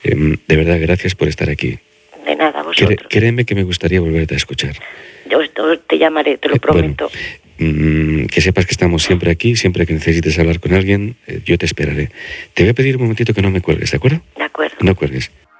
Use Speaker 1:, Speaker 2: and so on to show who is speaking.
Speaker 1: De verdad, gracias por estar aquí.
Speaker 2: De nada, vosotros.
Speaker 1: Créeme que me gustaría volverte a escuchar.
Speaker 2: Yo te llamaré, te lo prometo.
Speaker 1: Bueno, que sepas que estamos siempre aquí, siempre que necesites hablar con alguien, yo te esperaré. Te voy a pedir un momentito que no me cuelgues, ¿de acuerdo?
Speaker 2: De acuerdo.
Speaker 1: No cuelgues.